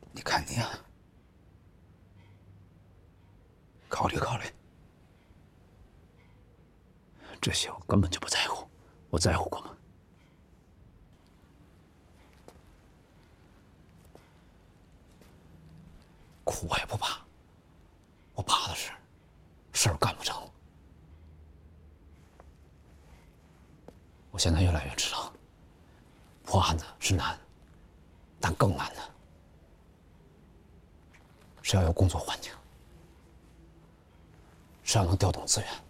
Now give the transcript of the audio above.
你看你啊，考虑考虑。这些我根本就不在乎，我在乎过吗？苦我也不怕，我怕的是事儿干不成。我现在越来越知道，破案子是难，但更难的是要有工作环境，是要能调动资源。